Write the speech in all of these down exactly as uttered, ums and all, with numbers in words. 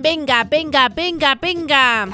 Venga, venga, venga, venga.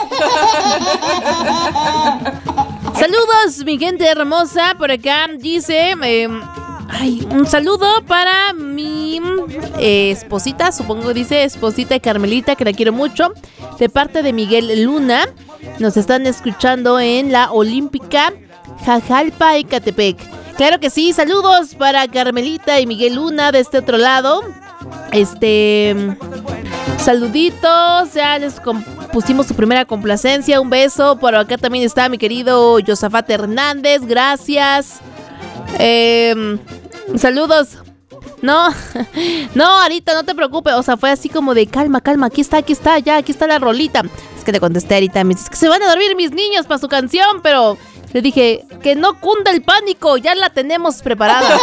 Saludos, mi gente hermosa. Por acá dice... Eh, ay, un saludo para mi eh, esposita, supongo que dice esposita Carmelita, que la quiero mucho. De parte de Miguel Luna. Nos están escuchando en la Olímpica Jajalpa, Ecatepec. Claro que sí, saludos para Carmelita y Miguel Luna de este otro lado. Este... Saluditos, ya les pusimos su primera complacencia, un beso. Por acá también está mi querido Josafat Hernández, gracias. Eh, saludos. No, no, Arita, no te preocupes, o sea, fue así como de calma, calma, aquí está, aquí está, ya, aquí está la rolita. Es que le contesté a Arita, me dice, es que se van a dormir mis niños para su canción, pero... Le dije, que no cunda el pánico, ya la tenemos preparada.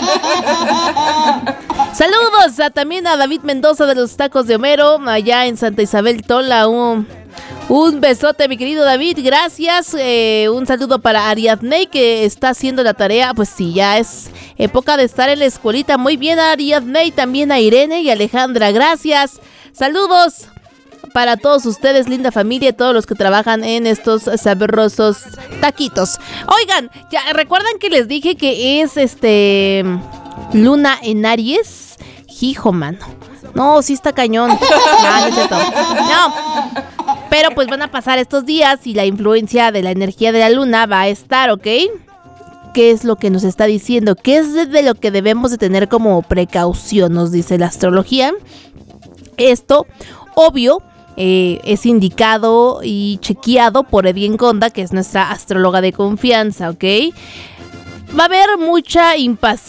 Saludos a, también a David Mendoza de los Tacos de Homero, allá en Santa Isabel Tola. Un, un besote, mi querido David, gracias. Eh, un saludo para Ariadney, que está haciendo la tarea. Pues sí, ya es época de estar en la escuelita. Muy bien, Ariadney, también a Irene y Alejandra, gracias. Saludos para todos ustedes, linda familia, y todos los que trabajan en estos sabrosos taquitos. Oigan, ya recuerdan que les dije que es este Luna en Aries. Hijo, mano. No, sí está cañón. No, no es cierto. No. Pero pues van a pasar estos días y la influencia de la energía de la luna va a estar, ¿ok? ¿Qué es lo que nos está diciendo? ¿Qué es de lo que debemos de tener como precaución? Nos dice la astrología. Esto, obvio, Eh, es indicado y chequeado por Edien Conda, que es nuestra astróloga de confianza, ¿ok? Va a haber mucha impaciencia